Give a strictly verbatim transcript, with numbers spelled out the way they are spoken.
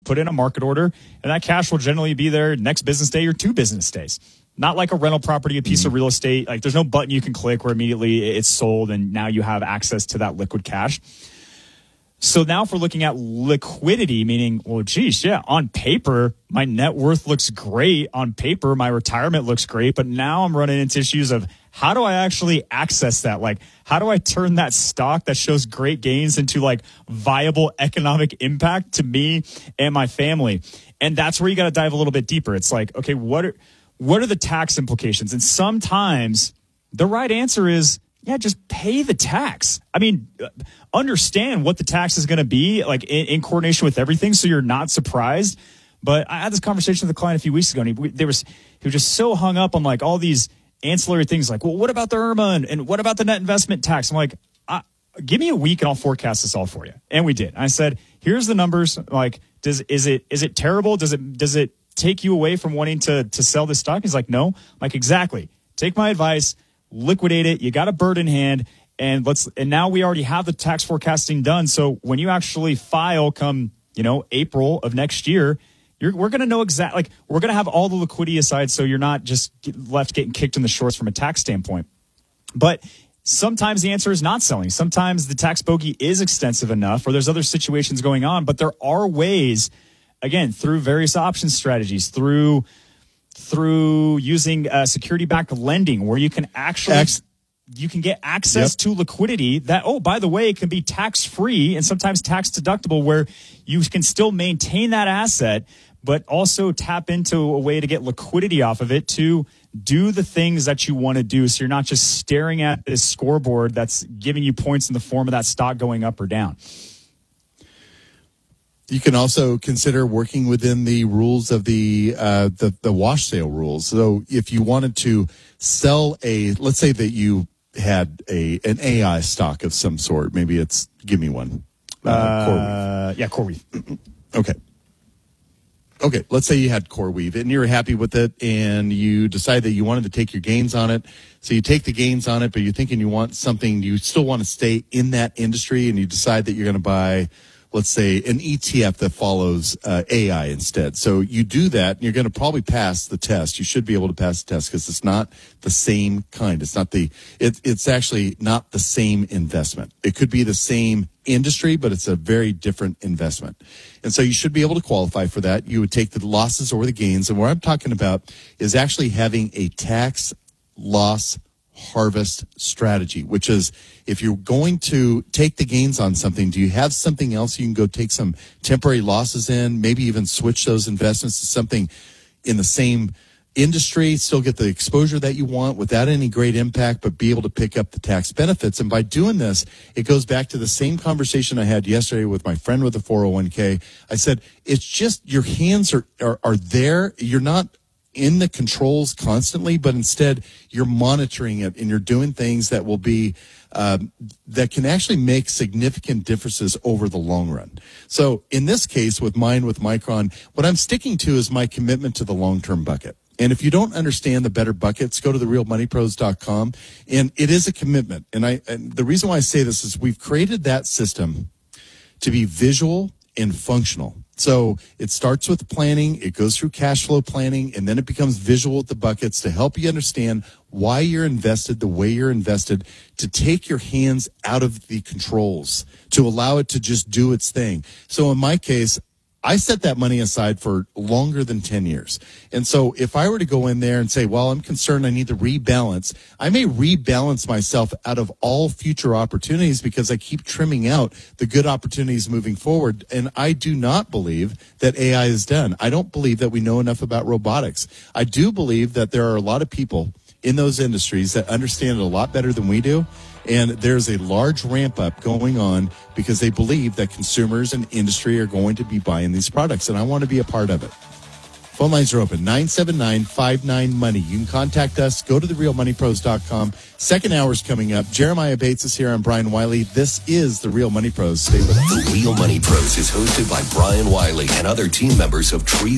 put in a market order, and that cash will generally be there next business day or two business days. Not like a rental property, a piece mm-hmm. of real estate. Like there's no button you can click where immediately it's sold and now you have access to that liquid cash. So now if we're looking at liquidity, meaning, well, geez, yeah, on paper, my net worth looks great. On paper, my retirement looks great. But now I'm running into issues of how do I actually access that? Like, how do I turn that stock that shows great gains into like viable economic impact to me and my family? And that's where you got to dive a little bit deeper. It's like, okay, what are, what are the tax implications? And sometimes the right answer is, yeah, just pay the tax. I mean, understand what the tax is going to be, like in, in coordination with everything, so you're not surprised. But I had this conversation with a client a few weeks ago, and he, we, there was, he was just so hung up on like all these ancillary things, like, well, what about the I R M A and, and what about the net investment tax? I'm like, I, give me a week and I'll forecast this all for you. And we did. I said, here's the numbers. Like, does is it is it terrible? Does it does it take you away from wanting to to sell this stock? He's like, no. I'm like, exactly. Take my advice. Liquidate it. You got a bird in hand, and let's. And now we already have the tax forecasting done. So when you actually file, come you know April of next year, you're we're gonna know exactly. Like we're gonna have all the liquidity aside, so you're not just left getting kicked in the shorts from a tax standpoint. But sometimes the answer is not selling. Sometimes the tax bogey is extensive enough, or there's other situations going on. But there are ways, again, through various option strategies, through. through using uh, security-backed lending where you can actually Ex- you can get access yep. to liquidity that, oh, by the way, can be tax-free and sometimes tax-deductible, where you can still maintain that asset but also tap into a way to get liquidity off of it to do the things that you want to do, so you're not just staring at this scoreboard that's giving you points in the form of that stock going up or down. You can also consider working within the rules of the, uh, the the wash sale rules. So if you wanted to sell a, let's say that you had a an A I stock of some sort, maybe it's, give me one. Uh, uh, yeah, CoreWeave. Okay. Okay, let's say you had CoreWeave and you're happy with it and you decide that you wanted to take your gains on it. So you take the gains on it, but you're thinking you want something, you still want to stay in that industry, and you decide that you're going to buy, let's say, an E T F that follows uh, A I instead. So you do that, and you're going to probably pass the test. You should be able to pass the test because it's not the same kind. It's not the. It, it's actually not the same investment. It could be the same industry, but it's a very different investment. And so you should be able to qualify for that. You would take the losses or the gains. And what I'm talking about is actually having a tax loss harvest strategy, which is if you're going to take the gains on something, do you have something else you can go take some temporary losses in, maybe even switch those investments to something in the same industry, still get the exposure that you want without any great impact, but be able to pick up the tax benefits. And by doing this, it goes back to the same conversation I had yesterday with my friend with the four oh one k. I said, it's just your hands are, are, are there. You're not in the controls constantly, but instead you're monitoring it and you're doing things that will be um, that can actually make significant differences over the long run. So in this case with mine with Micron, what I'm sticking to is my commitment to the long-term bucket. And if you don't understand the better buckets, go to the real money pros dot com, and it is a commitment. And I and the reason why I say this is we've created that system to be visual and functional. So it starts with planning, it goes through cash flow planning, and then it becomes visual with the buckets to help you understand why you're invested the way you're invested, to take your hands out of the controls, to allow it to just do its thing. So in my case, I set that money aside for longer than ten years. And so if I were to go in there and say, well, I'm concerned I need to rebalance, I may rebalance myself out of all future opportunities because I keep trimming out the good opportunities moving forward. And I do not believe that A I is done. I don't believe that we know enough about robotics. I do believe that there are a lot of people in those industries that understand it a lot better than we do. And there's a large ramp up going on because they believe that consumers and industry are going to be buying these products. And I want to be a part of it. Phone lines are open, nine seven nine, five nine, money. You can contact us. Go to the real money pros dot com. Second hour is coming up. Jeremiah Bates is here. I'm Brian Wiley. This is the Real Money Pros. Stay with us. The Real Money Pros is hosted by Brian Wiley and other team members of Tree